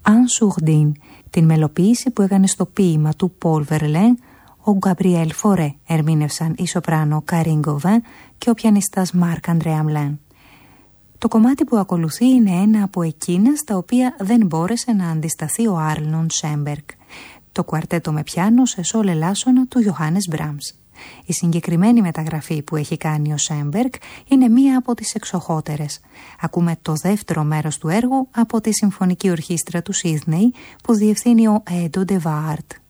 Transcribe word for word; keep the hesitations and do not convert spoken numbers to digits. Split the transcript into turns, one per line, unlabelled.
Anne Sourdine, την μελοποίηση που έκανε στο ποίημα του Paul Verlaine, ο Γκαμπριέλ Φορέ ερμήνευσαν η σοπράνο Καρίν Γκοβέν και ο πιανιστάς Μάρκ Αντρέ Αμπλέν. Το κομμάτι που ακολουθεί είναι ένα από εκείνα στα οποία δεν μπόρεσε να αντισταθεί ο Άρνολντ Σέμπεργκ, το κουαρτέτο με πιάνο σε σόλ ελάσσονα του Ιωάννης Μπράμς. Η συγκεκριμένη μεταγραφή που έχει κάνει ο Σέμπεργκ είναι μία από τις εξοχότερες. Ακούμε το δεύτερο μέρος του έργου από τη Συμφωνική Ορχήστρα του Σίδνεϊ που διευθύνει ο Έντο Ντεβάρτ.